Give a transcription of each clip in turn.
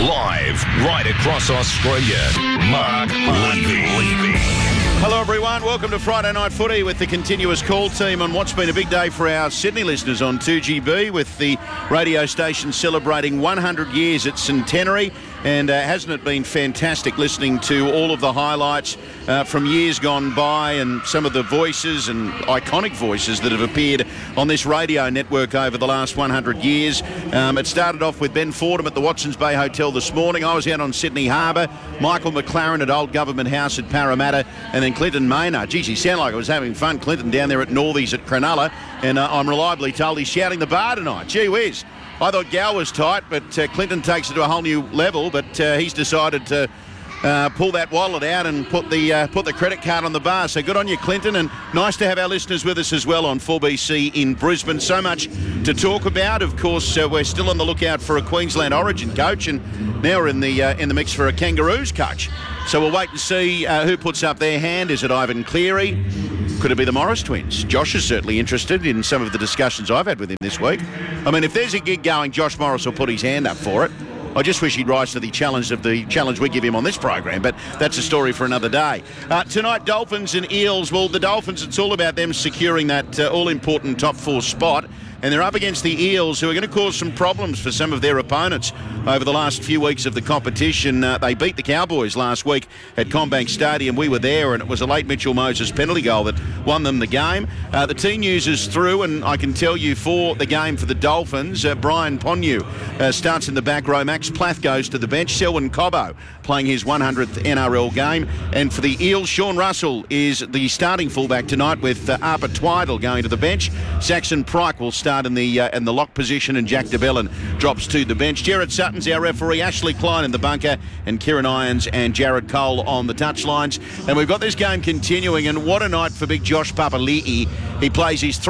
Live right across Australia, Mark Levy. Hello everyone, welcome to Friday Night Footy with the continuous call team on what's been a big day for our Sydney listeners on 2GB, with the radio station celebrating 100 years at Centenary. And hasn't it been fantastic listening to all of the highlights from years gone by, and some of the voices and iconic voices that have appeared on this radio network over the last 100 years. It started off with Ben Fordham at the Watsons Bay Hotel this morning. I was out on Sydney Harbour, Michael McLaren at Old Government House at Parramatta, and then Clinton Maynard. Geez, he sounded like I was having fun. Clinton down there at Northies at Cronulla, and I'm reliably told he's shouting the bar tonight. Gee whiz. I thought Gal was tight, but Clinton takes it to a whole new level. But he's decided to pull that wallet out and put the credit card on the bar. So good on you, Clinton, and nice to have our listeners with us as well on 4BC in Brisbane. So much to talk about. Of course, we're still on the lookout for a Queensland Origin coach, and now we're in the mix for a Kangaroos coach. So we'll wait and see who puts up their hand. Is it Ivan Cleary? Could it be the Morris twins? Josh is certainly interested in some of the discussions I've had with him this week. I mean, if there's a gig going, Josh Morris will put his hand up for it. I just wish he'd rise to the challenge we give him on this program, but that's a story for another day. Tonight, Dolphins and Eels. Well, the Dolphins, it's all about them securing that all-important top four spot. And they're up against the Eels, who are going to cause some problems for some of their opponents over the last few weeks of the competition. They beat the Cowboys last week at CommBank Stadium. We were there, and it was a late Mitchell Moses penalty goal that won them the game. The team news is through, and I can tell you for the game for the Dolphins, Brian Ponyu starts in the back row. Max Plath goes to the bench. Selwyn Cobbo playing his 100th NRL game. And for the Eels, Sean Russell is the starting fullback tonight, with Arpa Twiddle going to the bench. Saxon Pryke will start in the lock position, and Jack DeBellin drops to the bench. Jared Sutton's our referee, Ashley Klein in the bunker, and Kieran Irons and Jared Cole on the touchlines. And we've got this game continuing, and what a night for big Josh Papali'i. He plays his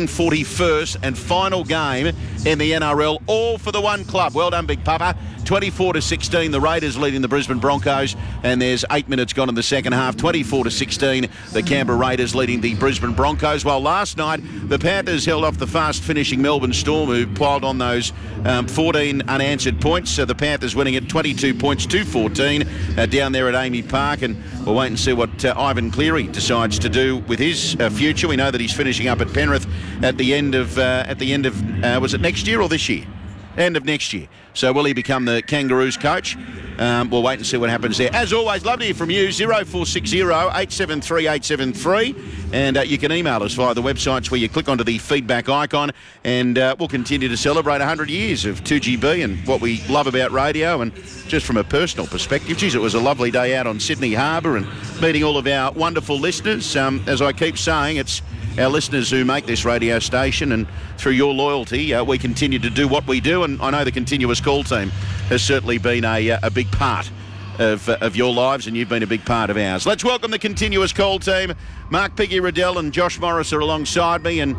341st and final game in the NRL, all for the one club. Well done, Big Papa. 24-16, the Raiders leading the Brisbane Broncos, and there's 8 minutes gone in the second half. 24-16, the Canberra Raiders leading the Brisbane Broncos. Well, last night, the Panthers held off the fast-finishing Melbourne Storm, who piled on those 14 unanswered points. So the Panthers winning at 22 points to 14 down there at Amy Park, and we'll wait and see what Ivan Cleary decides to do with his future. We know that he's finishing up at Penrith at the end of was it next year or this year? End of next year. So will he become the Kangaroos coach? We'll wait and see what happens there. As always, love to hear from you, 0460 873 873. And you can email us via the websites where you click onto the feedback icon. And we'll continue to celebrate 100 years of 2GB and what we love about radio. And just from a personal perspective, geez, it was a lovely day out on Sydney Harbour and meeting all of our wonderful listeners. As I keep saying, it's our listeners who make this radio station, and through your loyalty, we continue to do what we do. And I know the continuous call team has certainly been a big part of your lives, and you've been a big part of ours. Let's welcome the continuous call team. Mark Piggy Riddell and Josh Morris are alongside me, and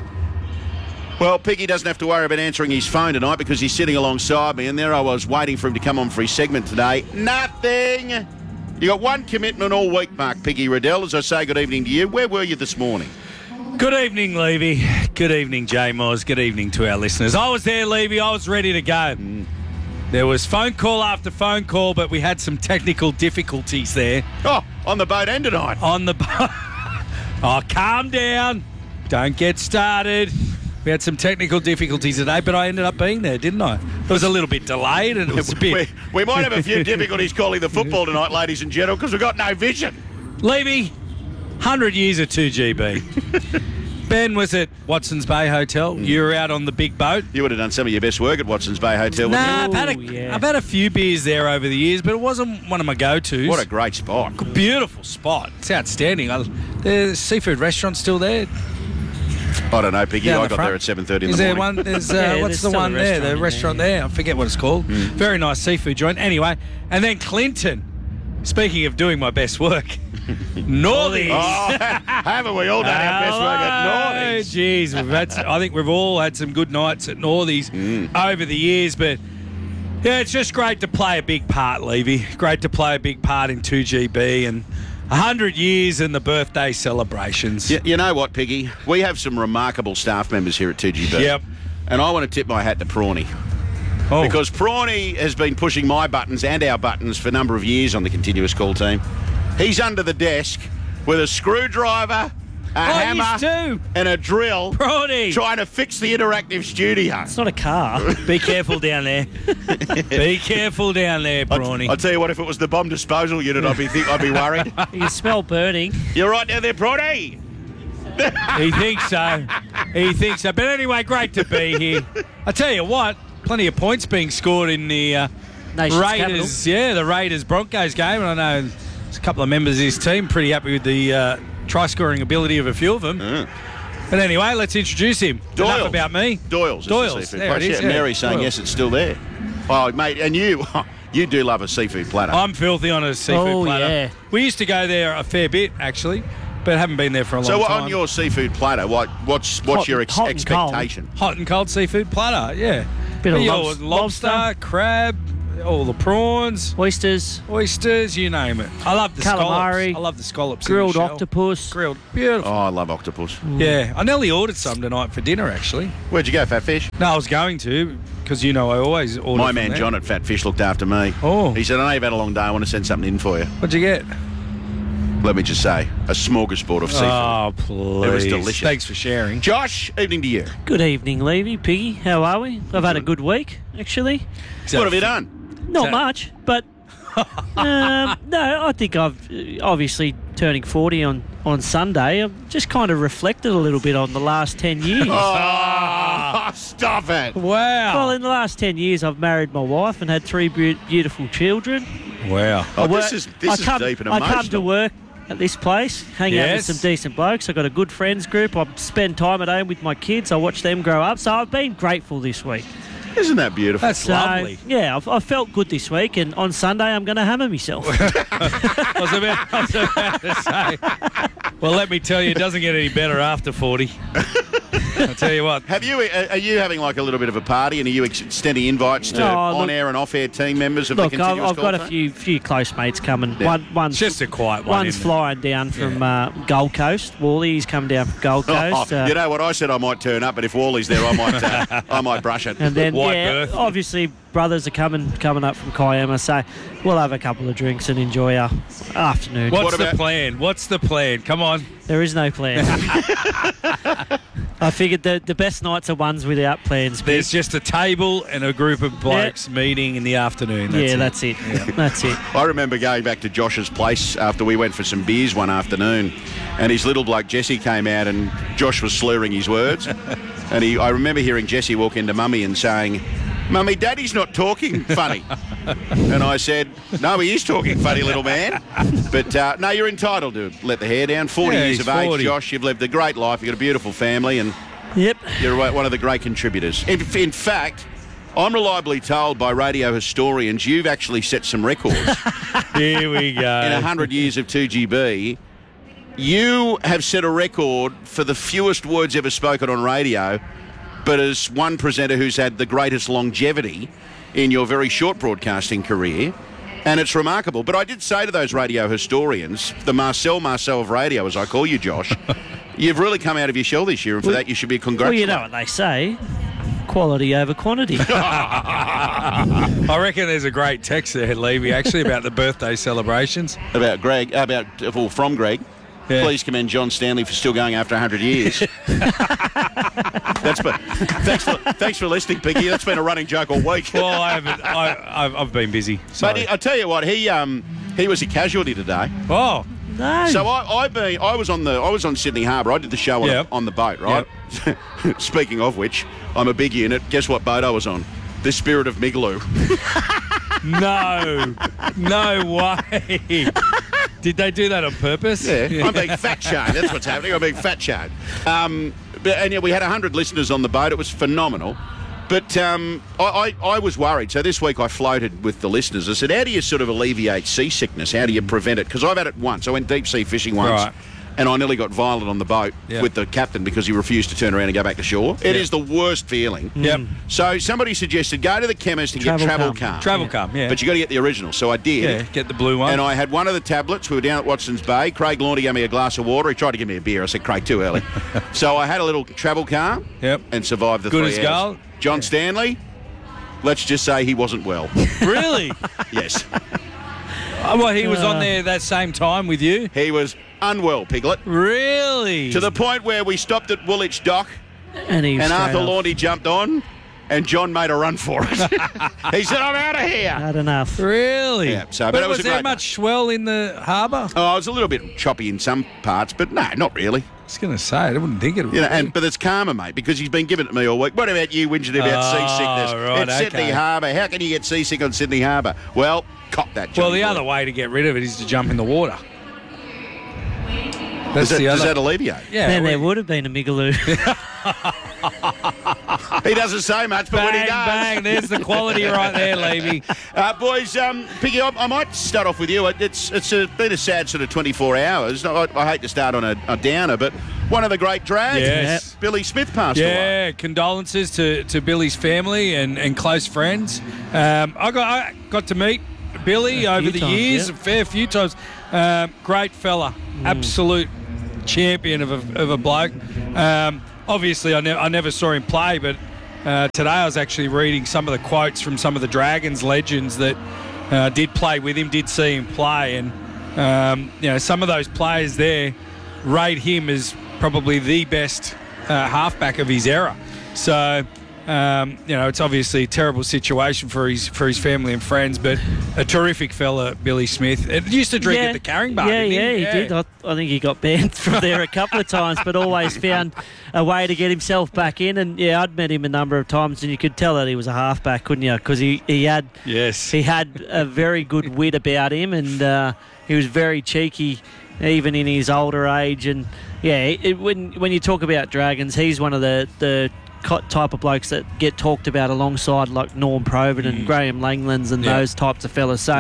well, Piggy doesn't have to worry about answering his phone tonight because he's sitting alongside me, and there I was waiting for him to come on for his segment today. Nothing! You got one commitment all week, Mark Piggy Riddell. As I say good evening to you, where were you this morning? Good evening, Levy. Good evening, J Moz. Good evening to our listeners. I was there, Levy. I was ready to go. There was phone call after phone call, but we had some technical difficulties there. Oh, on the boat and tonight. On the boat. Oh, calm down. Don't get started. We had some technical difficulties today, but I ended up being there, didn't I? It was a little bit delayed, and it was a bit... We might have a few difficulties calling the football tonight, ladies and gentlemen, because we've got no vision. Levy, 100 years of 2GB. Ben was at Watsons Bay Hotel. You were out on the big boat. You would have done some of your best work at Watsons Bay Hotel, wouldn't you? I've had a few beers there over the years, but it wasn't one of my go-tos. What a great spot. Beautiful spot. It's outstanding. The seafood restaurant's still there. I don't know, Piggy. I got there at 7:30 in the morning. Is there one? What's the one there? The restaurant there. I forget what it's called. Very nice seafood joint. Anyway, and then Clinton. Speaking of doing my best work, Northies. Oh, haven't we all done our best work at Northies? Geez, I think we've all had some good nights at Northies over the years, but yeah, it's just great to play a big part, Levy. Great to play a big part in 2GB and 100 years and the birthday celebrations. You know what, Piggy? We have some remarkable staff members here at 2GB. Yep. And I want to tip my hat to Prawny. Oh. Because Prawny has been pushing my buttons and our buttons for a number of years on the continuous call team. He's under the desk with a screwdriver, a hammer, too. and a drill, Prawny. trying to fix the interactive studio. It's not a car. Be careful down there. Be careful down there, Prawny. I'll tell you what, if it was the bomb disposal unit, I'd be worried. You can smell burning. You're right down there, Prawny. He thinks so. He thinks so. But anyway, great to be here. I tell you what, plenty of points being scored in the Nation's Raiders. Yeah, the Raiders-Broncos game. And I know there's a couple of members of his team pretty happy with the try-scoring ability of a few of them. But anyway, let's introduce him. Doyle. Enough about me. Doyle's. Doyle's. There it is. Yeah. Mary's saying Doyle. yes, it's still there. Oh, mate, and you do love a seafood platter. I'm filthy on a seafood platter. Yeah. We used to go there a fair bit, actually, but haven't been there for a long So time. on your seafood platter, what's your hot and cold. expectation? Hot and cold seafood platter, yeah. Bit of Your lobster. crab, all the prawns, Oysters, you name it. I love the Calamari. scallops. I love the scallops. in grilled the shell. octopus. Grilled. Beautiful. Oh, I love octopus. Yeah. I nearly ordered some tonight for dinner, actually. Where'd you go, Fat Fish? No, I was going to, because I always order My from man there. John at Fat Fish looked after me. Oh. He said, I know you've had a long day. I want to send something in for you. What'd you get? Let me just say, a smorgasbord of seafood. Oh, please. It was delicious. Thanks for sharing. Josh, evening to you. Good evening, Levy. Piggy, how are we? I've had a good week, actually. So- What have you done? Not that- much, but no, I think I've obviously turning 40 on Sunday. I've just kind of reflected a little bit on the last 10 years. Oh, stop it. Wow. Well, in the last 10 years, I've married my wife and had 3 beautiful children. Wow. Oh, I this work- is I deep come, and I emotional. come to work at this place, hang out with Yes. some decent blokes. I've got a good friends group. I spend time at home with my kids. I watch them grow up. So I've been grateful this week. Isn't that beautiful? That's So, lovely. yeah, I've felt good this week. And on Sunday, I'm going to hammer myself. I was about to say. Well, let me tell you, it doesn't get any better after 40. I'll tell you what. Are you having like a little bit of a party, and are you extending invites to No, look- on-air and off-air team members of Look, the continuous I've got call a team? few close mates coming. Yeah. One's Just a quiet one. One's isn't it? flying down from Gold Coast. Wally, he's come down from Gold Coast. You know what? I said I might turn up, but if Wally's there, I might brush it. and then, White Earth. obviously, brothers are coming up from Kiama, so we'll have a couple of drinks and enjoy our afternoon. What's What the about- plan? What's the plan? Come on. There is no plan. I figured the best nights are ones without plans. Big. There's just a table and a group of blokes meeting in the afternoon. That's it. That's it. I remember going back to Josh's place after we went for some beers one afternoon, and his little bloke Jesse came out, and Josh was slurring his words. And I remember hearing Jesse walk into Mummy and saying, "Mummy, Daddy's not talking funny." And I said, "No, he is talking funny, little man." But no, you're entitled to let the hair down. 40 Yeah, years he's of age, 40. Josh. You've lived a great life. You've got a beautiful family, and Yep. you're one of the great contributors. In fact, I'm reliably told by radio historians you've actually set some records. Here we go. In 100 years of 2GB, you have set a record for the fewest words ever spoken on radio, but as one presenter who's had the greatest longevity in your very short broadcasting career, and it's remarkable. But I did say to those radio historians, the Marcel of radio, as I call you, Josh, you've really come out of your shell this year, and for that you should be Well, congratulated. you know what they say. Quality over quantity. I reckon there's a great text there, Levy, actually, about the birthday celebrations. From Greg. Yeah. Please commend John Stanley for still going after 100 years. Thanks for listening, Piggy. That's been a running joke all week. Well, I haven't. I've been busy. So. But I tell you what, he was a casualty today. Oh, No. So I was on Sydney Harbour. I did the show Yep. on the boat, right? Speaking of which, I'm a big unit. Guess what boat I was on? The Spirit of Migaloo. no way. Did they do that on purpose? I'm being fat shamed. That's what's happening. I'm being fat shamed. We had 100 listeners on the boat. It was phenomenal. But I was worried. So this week I floated with the listeners. I said, how do you sort of alleviate seasickness? How do you prevent it? Because I've had it once. I went deep sea fishing once. Right. And I nearly got violent on the boat Yep. with the captain because he refused to turn around and go back to shore. It Yep. is the worst feeling. Yep. So somebody suggested go to the chemist and get Travel Travel Calm. Calm. Travel Calm, yeah. But you got to get the original. So I did. Yeah, get the blue one. And I had one of the tablets. We were down at Watson's Bay. Craig Laundy gave me a glass of water. He tried to give me a beer. I said, Craig, too early. So I had a little Travel Calm Yep. and survived the Good 3 as hours. gold. John Stanley, let's just say he wasn't well. Really? Yes. Well, he was on there that same time with you? He was unwell, Piglet. Really? To the point where we stopped at Woolwich Dock And Arthur Laundy jumped on and John made a run for it. He said, I'm out of here. Not enough. Really? Yeah, so, but but it was was a there great much swell in the harbour? Oh, it was a little bit choppy in some parts, but no, not really. I was going to say, I wouldn't think it would. You know, but it's calmer, mate, because he's been giving it to me all week. What about you whinging about seasickness? Right, It's Sydney okay. Harbour. How can you get seasick on Sydney Harbour? Well, cop that, Johnny. Well, the boy. other way to get rid of it is to jump in the water. Does That's the that other. alleviate? Yeah. Then there well, would have been a Migaloo. He doesn't say much, but when he bang, does. bang. There's the quality right there, Levy. Boys, Piggy, I might start off with you. It's been a sad sort of 24 hours. I hate to start on a downer, but one of the great drags, Yes. Billy Smith, passed away. Yeah, condolences to Billy's family and close friends. I got to meet Billy over the times, years, yeah. a fair few times. Great fella, absolute champion of a bloke. Obviously, I never saw him play, but today I was actually reading some of the quotes from some of the Dragons legends that did play with him, did see him play, and some of those players there rate him as probably the best halfback of his era. So, it's obviously a terrible situation for his family and friends, but a terrific fella, Billy Smith. It used to drink at the Carring Bar. Yeah, didn't he did. I think he got banned from there a couple of times, but always found a way to get himself back in. And yeah, I'd met him a number of times, and you could tell that he was a halfback, couldn't you? Because he had a very good wit about him, and he was very cheeky, even in his older age. And yeah, when you talk about Dragons, he's one of the type of blokes that get talked about alongside like Norm Probert and Graham Langlands and those types of fellas. So,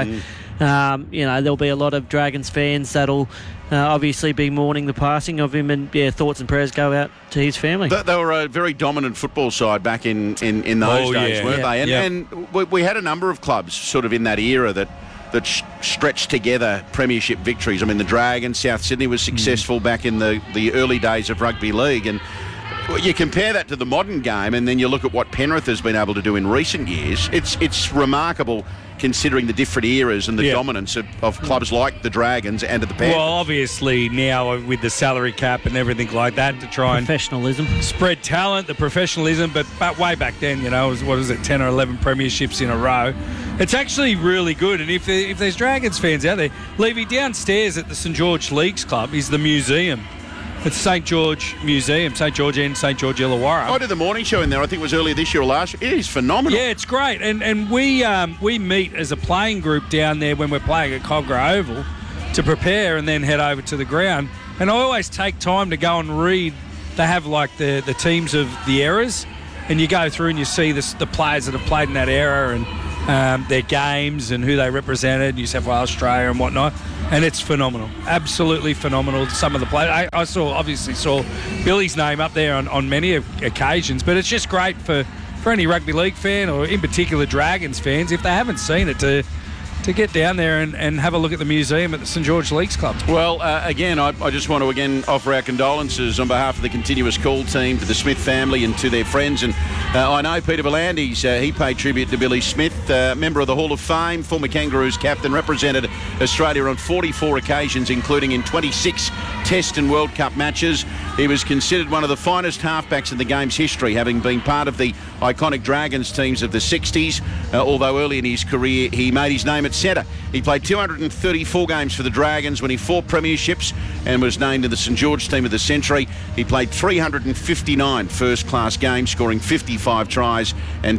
there'll be a lot of Dragons fans that'll obviously be mourning the passing of him, and thoughts and prayers go out to his family. They were a very dominant football side back in those days, weren't they? And we had a number of clubs sort of in that era that stretched together premiership victories. I mean, the Dragons, South Sydney was successful back in the early days of rugby league, and you compare that to the modern game, and then you look at what Penrith has been able to do in recent years. It's remarkable considering the different eras and the dominance of clubs like the Dragons and of the Panthers. Well, obviously now with the salary cap and everything like that to try and Professionalism. spread talent, the professionalism, but way back then, it was, 10 or 11 premierships in a row. It's actually really good, and if there's Dragons fans out there, Levy, downstairs at the St George Leagues Club is the museum. It's St George Museum, St George and St George Illawarra. I did the morning show in there, I think it was earlier this year or last year. It is phenomenal. Yeah, it's great. And we meet as a playing group down there when we're playing at Cogra Oval to prepare and then head over to the ground. And I always take time to go and read. They have like the teams of the eras, and you go through and you see the players that have played in that era and their games and who they represented, New South Wales, Australia and whatnot. And it's phenomenal, absolutely phenomenal. Some of the players, I obviously saw Billy's name up there on many occasions, but it's just great for any rugby league fan, or in particular Dragons fans, if they haven't seen it, to get down there and have a look at the museum at the St George Leagues Club. Well, again, I just want to offer our condolences on behalf of the continuous call team to the Smith family and to their friends. And I know Peter Volandis, he paid tribute to Billy Smith, member of the Hall of Fame, former Kangaroos captain, represented Australia on 44 occasions, including in 26 Test and World Cup matches. He was considered one of the finest halfbacks in the game's history, having been part of the iconic Dragons teams of the 60s, although early in his career he made his name at centre. He played 234 games for the Dragons, winning 4 premierships, and was named in the St George team of the century. He played 359 first-class games, scoring 55 tries and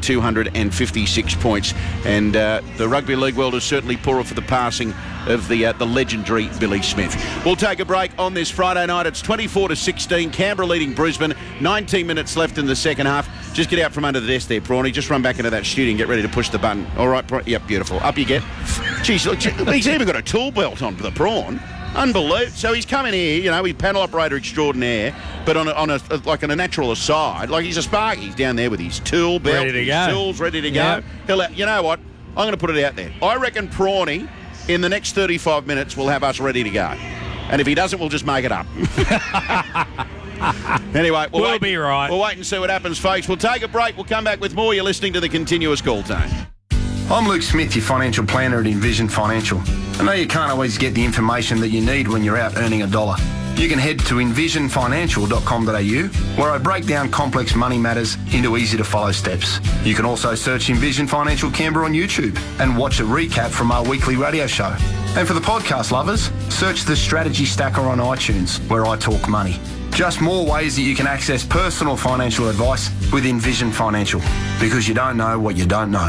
256 points. And the rugby league world is certainly poorer for the passing of the legendary Billy Smith. We'll take a break on this Friday night. It's 24-16, Canberra leading Brisbane. 19 minutes left in the second half. Just get out from under the desk there, Prawny. Just run back into that studio and get ready to push the button. All right, yep, beautiful. Up you get. Jeez, look, he's even got a tool belt on for the prawn. Unbelievable. So he's coming here, he's panel operator extraordinaire, but on a natural aside, like he's a Sparky. He's down there with his tool belt, ready to go. his tools ready to Yep. go. You know what? I'm going to put it out there. I reckon Prawny, in the next 35 minutes, will have us ready to go. And if he doesn't, we'll just make it up. Anyway, we'll be right. We'll wait and see what happens, folks. We'll take a break. We'll come back with more. You're listening to the Continuous Call Time. I'm Luke Smith, your financial planner at Envision Financial. I know you can't always get the information that you need when you're out earning a dollar. You can head to envisionfinancial.com.au, where I break down complex money matters into easy-to-follow steps. You can also search Envision Financial Canberra on YouTube and watch a recap from our weekly radio show. And for the podcast lovers, search the Strategy Stacker on iTunes, where I talk money. Just more ways that you can access personal financial advice with Envision Financial, because you don't know what you don't know.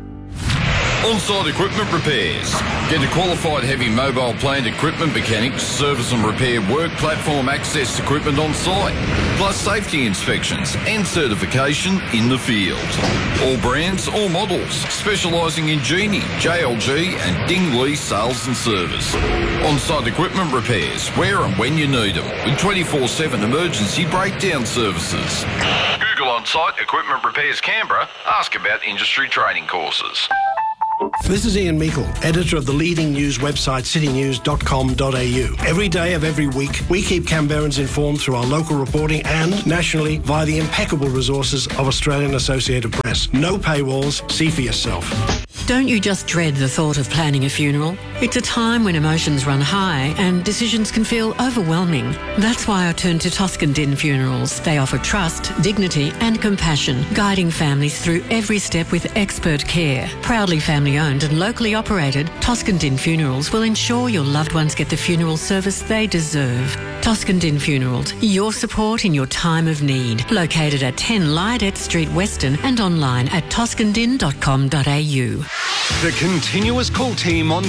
On-site equipment repairs. Get a qualified heavy mobile plant equipment mechanic to service and repair work platform access equipment on site, plus safety inspections and certification in the field. All brands, all models, specialising in Genie, JLG and Ding Lee sales and service. On-site equipment repairs, where and when you need them, with 24/7 emergency breakdown services. Google On-site Equipment Repairs Canberra. Ask about industry training courses. This is Ian Meikle, editor of the leading news website citynews.com.au. Every day of every week, we keep Canberrans informed through our local reporting and nationally via the impeccable resources of Australian Associated Press. No paywalls, see for yourself. Don't you just dread the thought of planning a funeral? It's a time when emotions run high and decisions can feel overwhelming. That's why I turn to Toscan Din Funerals. They offer trust, dignity and compassion, guiding families through every step with expert care. Proudly family owned and locally operated, Toscan Din Funerals will ensure your loved ones get the funeral service they deserve. Toscan Din Funerals, your support in your time of need. Located at 10 Lydette Street, Weston, and online at toscandin.com.au. The Continuous Call Team on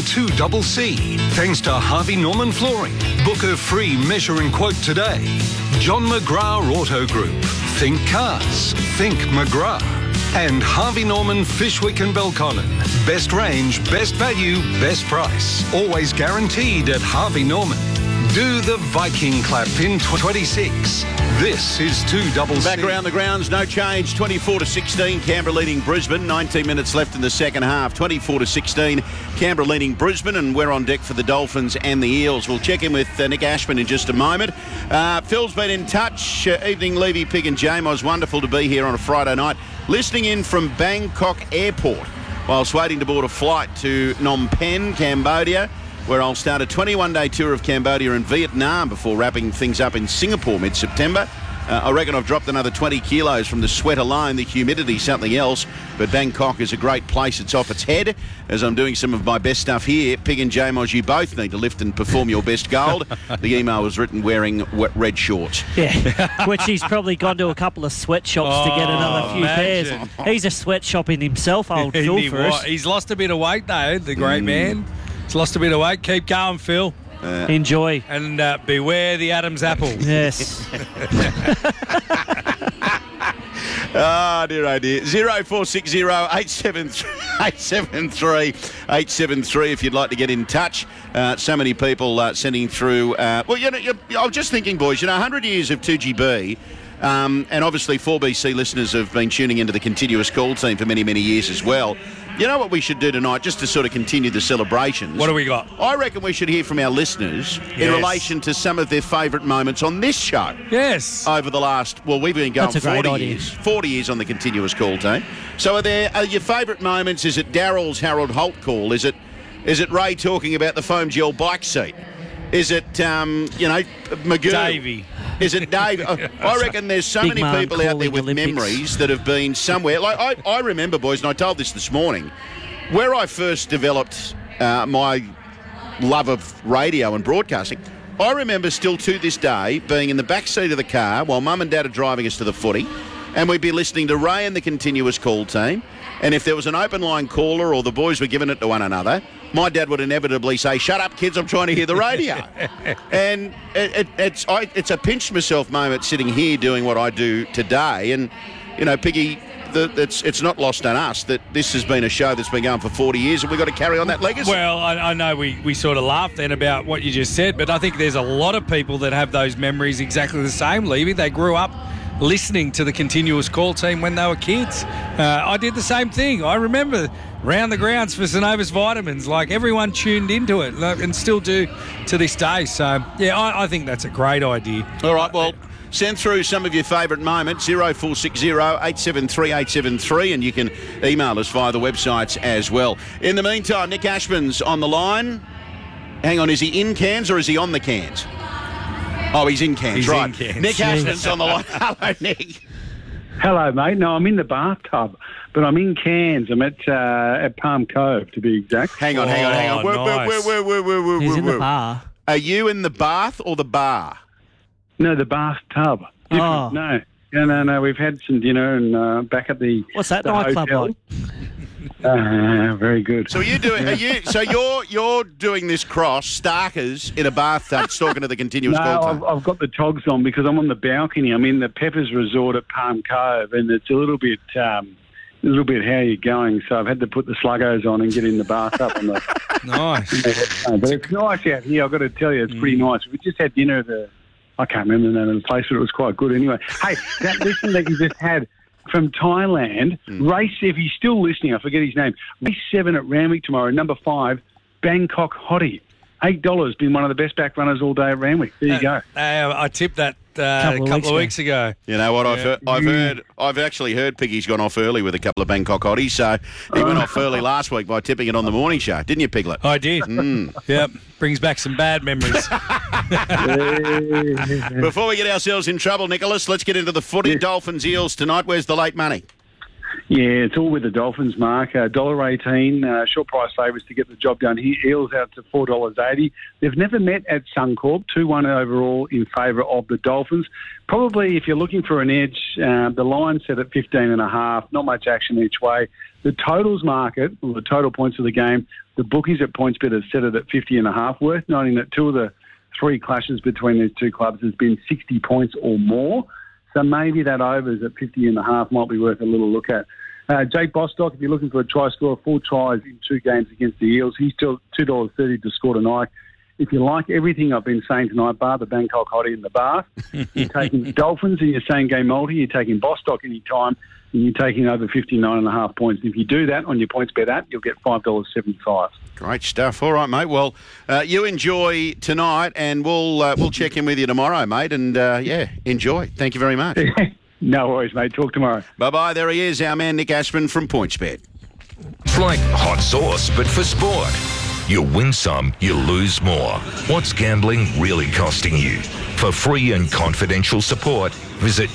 2CC. Thanks to Harvey Norman Flooring. Book a free measure and quote today. John McGrath Auto Group. Think cars. Think McGrath. And Harvey Norman Fishwick and Belconnen. Best range, best value, best price. Always guaranteed at Harvey Norman. Do the Viking clap in 26. This is 2CC. Back around the grounds, no change. 24-16, Canberra leading Brisbane. 19 minutes left in the second half. 24-16, Canberra leading Brisbane, and we're on deck for the Dolphins and the Eels. We'll check in with Nick Ashman in just a moment. Phil's been in touch. Evening, Levy, Pig and Jamos. Wonderful to be here on a Friday night. Listening in from Bangkok Airport whilst waiting to board a flight to Phnom Penh, Cambodia, where I'll start a 21-day tour of Cambodia and Vietnam before wrapping things up in Singapore mid-September. I reckon I've dropped another 20 kilos from the sweat alone, the humidity, something else. But Bangkok is a great place. It's off its head. As I'm doing some of my best stuff here, Pig and Jamos, you both need to lift and perform your best gold. The email was written wearing red shorts. Yeah, which he's probably gone to a couple of sweatshops to get another few pairs. He's a sweatshop in himself, old Phil. He's lost a bit of weight, though, the great man. He's lost a bit of weight. Keep going, Phil. Enjoy. And beware the Adam's apple. Yes. Dear 0460 873 873 if you'd like to get in touch. So many people sending through. I was just thinking, boys, 100 years of 2GB. And obviously 4BC listeners have been tuning into the Continuous Call Team for many, many years as well. You know what we should do tonight, just to sort of continue the celebrations? What do we got? I reckon we should hear from our listeners in relation to some of their favourite moments on this show. Yes. Over the last, we've been going 40 years. 40 years on the Continuous Call Team. So are your favourite moments, is it Daryl's Harold Holt call? Is it Ray talking about the foam gel bike seat? Is it, Magoo? Davey. Is it Dave? I reckon there's so many people out there with memories that have been somewhere. Like I remember, boys, and I told this morning, where I first developed my love of radio and broadcasting. I remember still to this day being in the back seat of the car while Mum and Dad are driving us to the footy, and we'd be listening to Ray and the Continuous Call Team. And if there was an open line caller or the boys were giving it to one another, my dad would inevitably say, "Shut up, kids, I'm trying to hear the radio." And it's a pinch myself moment sitting here doing what I do today. And, Piggy, it's not lost on us that this has been a show that's been going for 40 years and we've got to carry on that legacy. Well, I know we sort of laughed then about what you just said, but I think there's a lot of people that have those memories exactly the same, Levy. They grew up listening to the Continuous Call Team when they were kids. I did the same thing. I remember round the grounds for Synovus Vitamins, like everyone tuned into it and still do to this day. So, yeah, I think that's a great idea. All right, well, Send through some of your favourite moments, 0460 873 873, and you can email us via the websites as well. In the meantime, Nick Ashman's on the line. Hang on, is he in Cairns or is he on the Cairns? Oh, he's in Cairns, He's right. in Cairns. Nick Ashman's on the line. Hello, Nick. Hello, mate. No, I'm in the bathtub, but I'm in Cairns. I'm at Palm Cove, to be exact. Hang on. nice. He's in the bar. Are you in the bath or the bar? No, the bathtub. Oh. No. No. We've had some dinner and back at the What's that the nightclub hotel. like? Very good. So you're doing this cross, Starkers, in a bathtub, talking to the continuous call time. I've got the togs on because I'm on the balcony. I'm in the Peppers Resort at Palm Cove, and it's a little bit how you're going. So I've had to put the sluggos on and get in the bathtub. On the, Nice. but it's nice out here. I've got to tell you, it's pretty nice. We just had dinner at I can't remember the name of the place, but it was quite good anyway. Hey, that listener that you just had from Thailand, race, if he's still listening, I forget his name, race 7 at Randwick tomorrow, number 5, Bangkok Hottie. $8, been one of the best back runners all day at Randwick. There you go. I tipped that a couple of weeks ago. You know what? I've actually heard Piggy's gone off early with a couple of Bangkok Hotties, so he went off early last week by tipping it on the morning show, didn't you, Piglet? I did. Yep. Brings back some bad memories. Before we get ourselves in trouble, Nicholas, let's get into the footy. Dolphins Eels tonight. Where's the late money? Yeah, it's all with the Dolphins, Mark. $1.18, short price favourites to get the job done here. Eels out to $4.80. They've never met at Suncorp. 2-1 overall in favour of the Dolphins. Probably, if you're looking for an edge, the line set at 15.5. Not much action each way. The totals market, or the total points of the game, the bookies at PointsBet have set it at 50.5. Worth noting that 2 of the 3 clashes between these two clubs has been 60 points or more. So maybe that overs at 50.5 might be worth a little look at. Jake Bostock, if you're looking for a try scorer, 4 tries in 2 games against the Eels, he's still $2.30 to score tonight. If you like everything I've been saying tonight, bar the Bangkok Hottie in the bath, you're taking the Dolphins in your same game multi, you're taking Bostock any time, and you're taking over 59.5 points. If you do that on your PointsBet app, you'll get $5.75. Great stuff. All right, mate. Well, you enjoy tonight, and we'll check in with you tomorrow, mate. And enjoy. Thank you very much. No worries, mate. Talk tomorrow. Bye-bye. There he is, our man Nick Ashman from PointsBet. It's like hot sauce, but for sport. You win some, you lose more. What's gambling really costing you? For free and confidential support, visit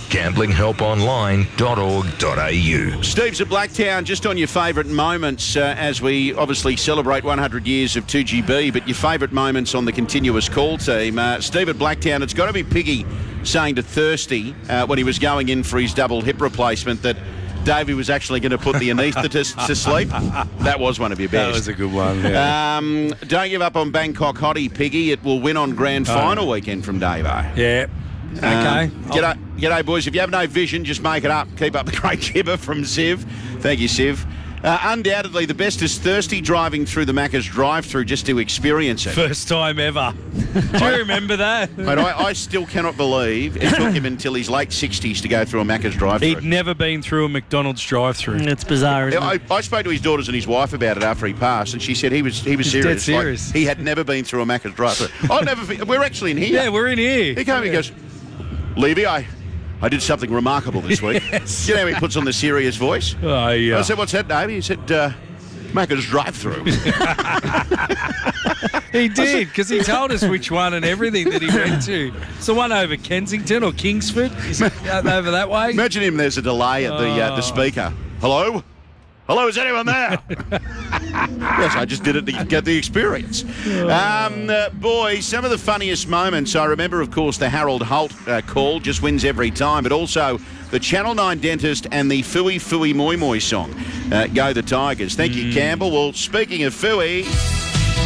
gamblinghelponline.org.au. Steve's at Blacktown, just on your favourite moments as we obviously celebrate 100 years of 2GB, but your favourite moments on the continuous call team. Steve at Blacktown, it's got to be Piggy saying to Thirsty when he was going in for his double hip replacement that Davey was actually going to put the anaesthetist to sleep. That was one of your best. That was a good one, yeah. Don't give up on Bangkok Hottie, Piggy. It will win on grand final weekend from Davo. Yeah. Okay. G'day, boys. If you have no vision, just make it up. Keep up the great gibber from Siv. Thank you, Siv. Undoubtedly, the best is Thirsty driving through the Macca's drive-through just to experience it. First time ever. Do you remember that? Mate, I still cannot believe it took him until his late 60s to go through a Macca's drive-through. He'd never been through a McDonald's drive-through. It's bizarre, isn't it? I spoke to his daughters and his wife about it after he passed, and she said he was serious. Dead serious. Like, he had never been through a Macca's drive-through. We're actually in here. Yeah, we're in here. He came and he goes, Levy, I did something remarkable this week. Yes. You know how he puts on the serious voice? Oh, yeah. I said, what's that, Davey? He said, Macca's drive-through. He did, because he told us which one and everything that he went to. It's the one over Kensington or Kingsford. Is it over that way? Imagine him, there's a delay at the speaker. Hello? Hello, is anyone there? Yes, I just did it to get the experience. Boys, some of the funniest moments. I remember, of course, the Harold Holt call, just wins every time, but also the Channel 9 dentist and the Fooey Fooey Moi Moi song. Go the Tigers. Thank you, Campbell. Well, speaking of Fooey...